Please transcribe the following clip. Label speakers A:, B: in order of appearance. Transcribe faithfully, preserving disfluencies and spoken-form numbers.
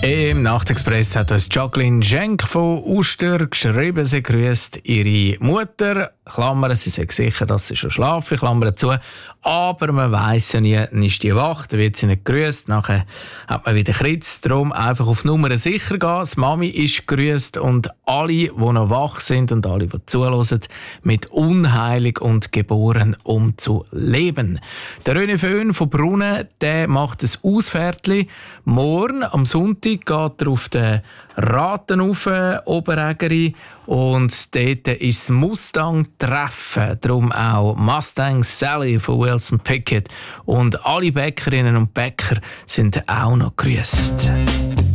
A: Im Nachtexpress hat uns Jacqueline Schenk von Uster geschrieben, sie grüßt ihre Mutter. Klammern, sie sagt sicher, dass sie schon schlafen, Klammern zu. Aber man weiss ja nie, dann ist die wach, dann wird sie nicht grüßt. Nachher hat man wieder Kritz. Darum einfach auf Nummer sicher gehen. Die Mami ist grüßt und alle, die noch wach sind und alle, die zuhören, mit unheilig und geboren, um zu leben. Der René Föhn von Brunnen, der macht ein Ausfährtli. Morgen, am Sonntag, geht er auf den Raten auf, Oberägeri. Und dort ist das Mustang-Treffen. Darum auch Mustang Sally von Wilson Pickett. Und alle Bäckerinnen und Bäcker sind auch noch grüßt.